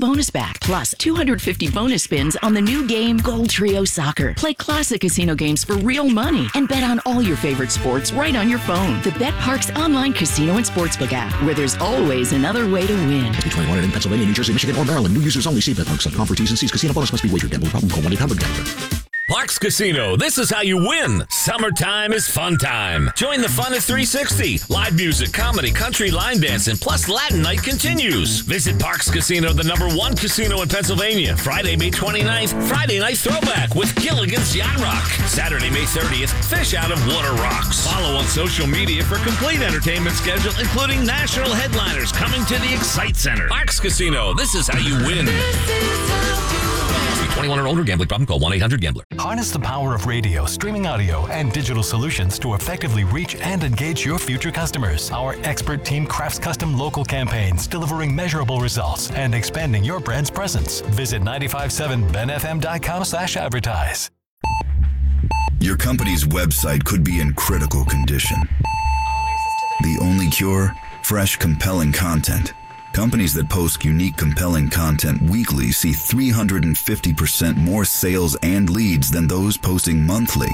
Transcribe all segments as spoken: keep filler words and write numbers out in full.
bonus back, plus two hundred fifty bonus spins on the new game Gold Trio Soccer. Play classic casino games for real money and bet on all your favorite sports right on your phone. The BetParx online casino and sportsbook app, where there's always another way to win. twenty-one in Pennsylvania, New Jersey, Michigan, or Maryland. New users only. See BetParx dot com for T's and C's. Casino bonus must be wagered. Gambling problem? Call one eight hundred gambler. Parx Casino, this is how you win. Summertime is fun time. Join the fun at three sixty. Live music, comedy, country, line dancing, plus Latin night continues. Visit Parx Casino, the number one casino in Pennsylvania. Friday, May twenty-ninth, Friday night throwback with Gilligan's Yacht Rock. Saturday, May thirtieth, Fish Out of Water Rocks. Follow on social media for complete entertainment schedule, including national headliners coming to the Excite Center. Parx Casino, this is how you win. twenty-one or older. Gambling problem? Call one eight hundred gambler. Harness the power of radio, streaming audio, and digital solutions to effectively reach and engage your future customers. Our expert team crafts custom local campaigns, delivering measurable results and expanding your brand's presence. Visit nine five seven ben f m dot com slash advertise. Your company's website could be in critical condition. The only cure? Fresh, compelling content. Companies that post unique, compelling content weekly see three hundred fifty percent more sales and leads than those posting monthly.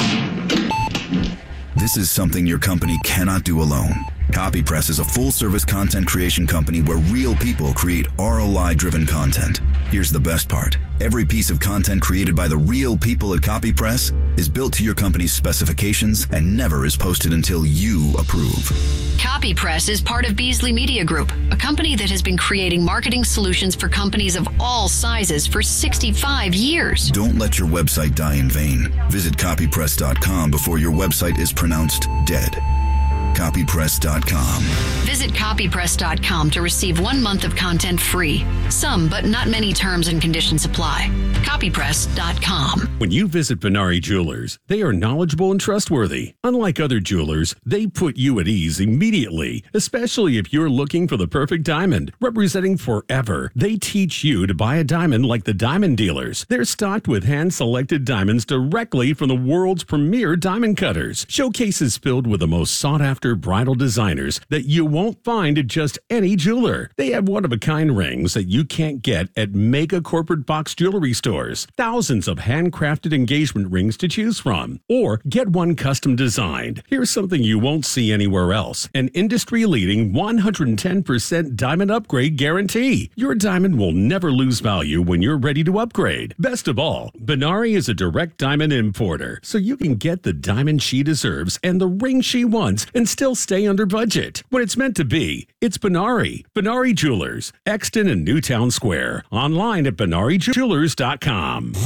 This is something your company cannot do alone. CopyPress is a full-service content creation company where real people create R O I-driven content. Here's the best part. Every piece of content created by the real people at CopyPress is built to your company's specifications and never is posted until you approve. CopyPress is part of Beasley Media Group, a company that has been creating marketing solutions for companies of all sizes for sixty-five years. Don't let your website die in vain. Visit copypress dot com before your website is pronounced dead. copypress dot com. Visit copypress dot com to receive one month of content free. Some, but not many terms and conditions apply. copypress dot com. When you visit Benari Jewelers, they are knowledgeable and trustworthy. Unlike other jewelers, they put you at ease immediately, especially if you're looking for the perfect diamond. Representing forever, they teach you to buy a diamond like the diamond dealers. They're stocked with hand-selected diamonds directly from the world's premier diamond cutters. Showcases filled with the most sought-after bridal designers that you won't find at just any jeweler. They have one-of-a-kind rings that you can't get at mega corporate box jewelry stores. Thousands of handcrafted engagement rings to choose from. Or get one custom designed. Here's something you won't see anywhere else. An industry-leading one hundred ten percent diamond upgrade guarantee. Your diamond will never lose value when you're ready to upgrade. Best of all, Benari is a direct diamond importer, so you can get the diamond she deserves and the ring she wants and still stay under budget. When it's meant to be, it's Benari. Benari Jewelers, Exton and Newtown Square. Online at benari jewelers dot com.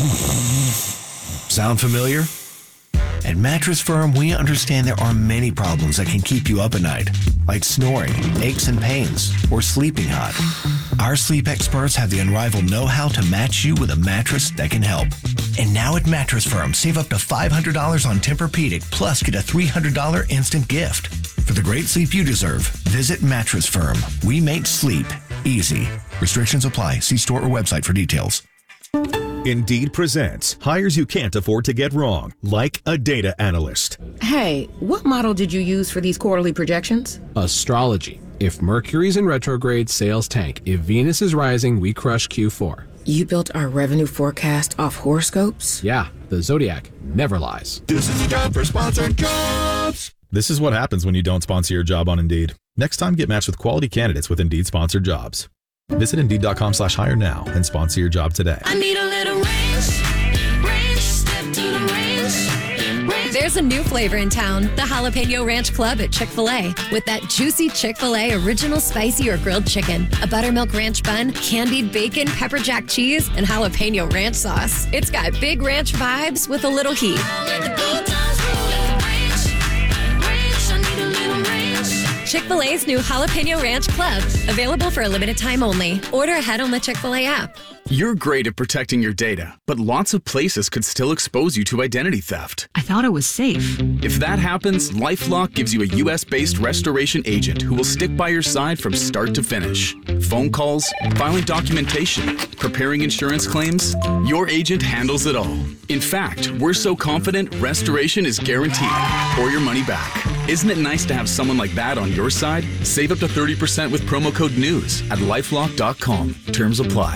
Sound familiar? At Mattress Firm, we understand there are many problems that can keep you up at night, like snoring, aches and pains, or sleeping hot. Our sleep experts have the unrivaled know-how to match you with a mattress that can help. And now at Mattress Firm, save up to five hundred dollars on Tempur-Pedic, plus get a three hundred dollars instant gift. For the great sleep you deserve, visit Mattress Firm. We make sleep easy. Restrictions apply. See store or website for details. Indeed presents hires you can't afford to get wrong, like a data analyst. Hey, what model did you use for these quarterly projections? Astrology. If Mercury's in retrograde, sales tank. If Venus is rising, we crush Q four. You built our revenue forecast off horoscopes? Yeah, the Zodiac never lies. This is a job for sponsored jobs. This is what happens when you don't sponsor your job on Indeed. Next time, get matched with quality candidates with Indeed sponsored jobs. Visit Indeed.com slash hire now and sponsor your job today. I need a little ranch, ranch, step to the ranch, ranch. There's a new flavor in town, the Jalapeno Ranch Club at Chick-fil-A. With that juicy Chick-fil-A original spicy or grilled chicken, a buttermilk ranch bun, candied bacon, pepper jack cheese, and jalapeno ranch sauce. It's got big ranch vibes with a little heat. Chick-fil-A's new Jalapeno Ranch Club. Available for a limited time only. Order ahead on the Chick-fil-A app. You're great at protecting your data, but lots of places could still expose you to identity theft. I thought it was safe. If that happens, LifeLock gives you a U S-based restoration agent who will stick by your side from start to finish. Phone calls, filing documentation, preparing insurance claims, your agent handles it all. In fact, we're so confident restoration is guaranteed or your money back. Isn't it nice to have someone like that on your side? Save up to thirty percent with promo code NEWS at lifelock dot com. Terms apply.